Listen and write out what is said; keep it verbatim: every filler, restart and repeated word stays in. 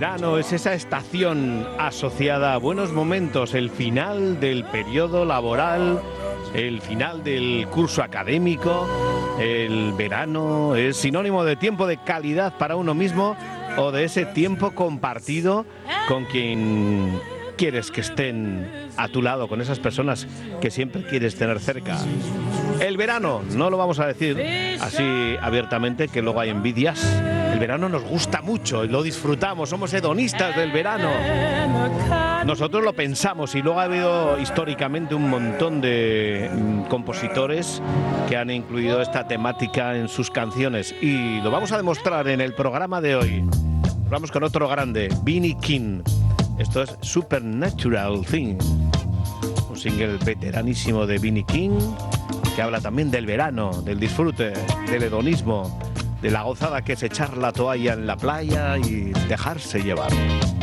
verano es esa estación asociada a buenos momentos, el final del periodo laboral, el final del curso académico. El verano es sinónimo de tiempo de calidad para uno mismo o de ese tiempo compartido con quien quieres que estén a tu lado, con esas personas que siempre quieres tener cerca. El verano, no lo vamos a decir así abiertamente, que luego hay envidias. El verano nos gusta mucho y lo disfrutamos, somos hedonistas del verano. Nosotros lo pensamos y luego ha habido históricamente un montón de mm, compositores que han incluido esta temática en sus canciones y lo vamos a demostrar en el programa de hoy. Vamos con otro grande, B. King. Esto es Supernatural Thing, un single veteranísimo de B. King que habla también del verano, del disfrute, del hedonismo, de la gozada que es echar la toalla en la playa y dejarse llevar.